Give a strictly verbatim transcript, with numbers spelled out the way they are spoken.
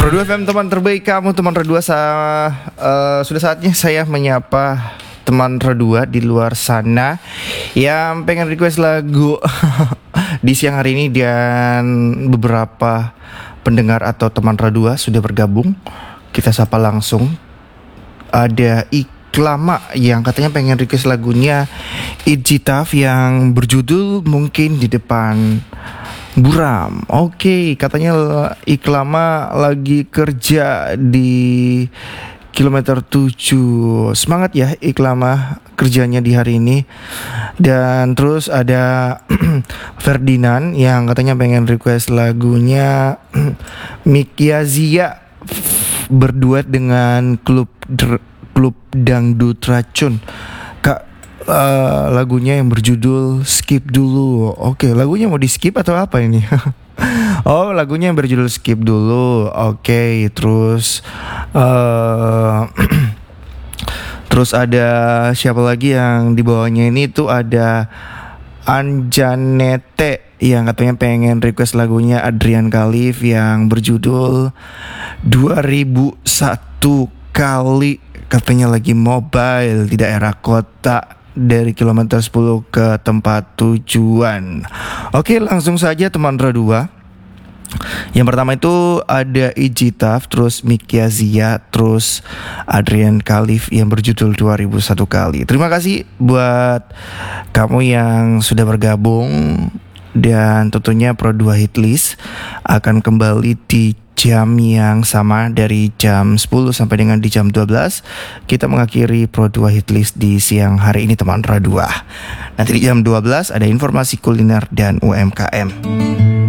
Radua F M, teman terbaik kamu, teman Radua. Sa- uh, sudah saatnya saya menyapa teman Radua di luar sana yang pengen request lagu di siang hari ini, dan beberapa pendengar atau teman Radua sudah bergabung. Kita sapa langsung. Ada Iklama yang katanya pengen request lagunya Ijitaf yang berjudul Mungkin di Depan Buram. Oke, katanya Iklama lagi kerja di kilometer tujuh. Semangat ya Iklama kerjanya di hari ini. Dan terus ada Ferdinand yang katanya pengen request lagunya Mikyazia berduet dengan klub dr- klub dangdut racun. Kak, Uh, lagunya yang berjudul Skip Dulu. Oke, lagunya mau di skip atau apa ini? Oh, lagunya yang berjudul Skip Dulu. Oke, terus uh, terus ada siapa lagi yang di bawahnya ini tuh? Ada Anjanete yang katanya pengen request lagunya Adrian Khalif yang berjudul dua ribu satu kali. Katanya lagi mobile di daerah kota dari kilometer sepuluh ke tempat tujuan. Oke, langsung saja teman Radua. Yang pertama itu ada Ijitaf, terus Mikyazia, terus Adrian Khalif yang berjudul dua ribu satu kali. Terima kasih buat kamu yang sudah bergabung. Dan tentunya Pro dua Hitlist akan kembali di jam yang sama, dari jam sepuluh sampai dengan di jam dua belas. Kita mengakhiri Pro dua Hitlist di siang hari ini teman Radua. Nanti di jam dua belas ada informasi kuliner dan U M K M.